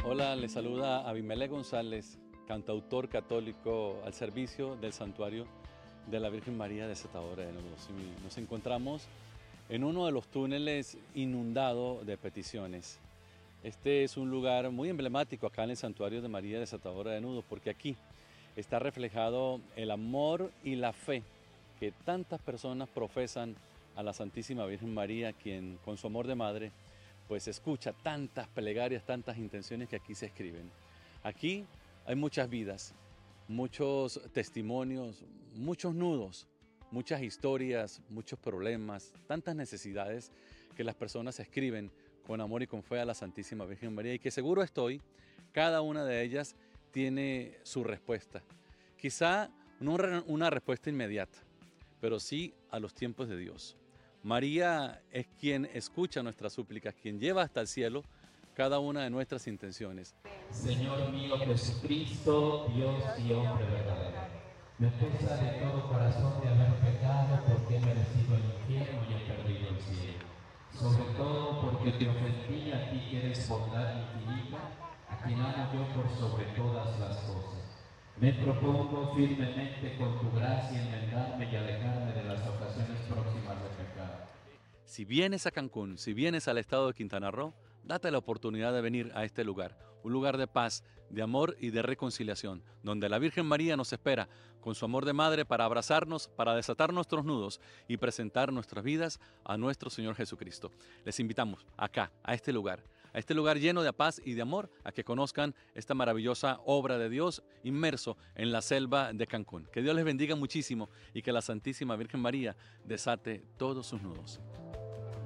Hola, les saluda Abimelech González, cantautor católico al servicio del Santuario de la Virgen María Desatadora de Nudos. Y nos encontramos en uno de los túneles inundado de peticiones. Este es un lugar muy emblemático acá en el Santuario de María Desatadora de Nudos, porque aquí está reflejado el amor y la fe que tantas personas profesan a la Santísima Virgen María, quien con su amor de madre pues escucha tantas plegarias, tantas intenciones que aquí se escriben. Aquí hay muchas vidas, muchos testimonios, muchos nudos, muchas historias, muchos problemas, tantas necesidades que las personas escriben con amor y con fe a la Santísima Virgen María, y que seguro estoy, cada una de ellas tiene su respuesta. Quizá no una respuesta inmediata, pero sí a los tiempos de Dios. María es quien escucha nuestras súplicas, quien lleva hasta el cielo cada una de nuestras intenciones. Señor mío Jesucristo, Dios y hombre verdadero, me pesa de todo corazón de haber pecado porque he merecido el infierno y he perdido el cielo. Sobre todo porque te ofendí a ti que eres bondad infinita, a quien amo yo por sobre todas las cosas. Me propongo firmemente con tu gracia enmendarme y alejarme de las ocasiones próximas de pecado. Si vienes a Cancún, si vienes al estado de Quintana Roo, date la oportunidad de venir a este lugar, un lugar de paz, de amor y de reconciliación, donde la Virgen María nos espera con su amor de madre para abrazarnos, para desatar nuestros nudos y presentar nuestras vidas a nuestro Señor Jesucristo. Les invitamos acá, a este lugar lleno de paz y de amor, a que conozcan esta maravillosa obra de Dios inmerso en la selva de Cancún. Que Dios les bendiga muchísimo y que la Santísima Virgen María desate todos sus nudos.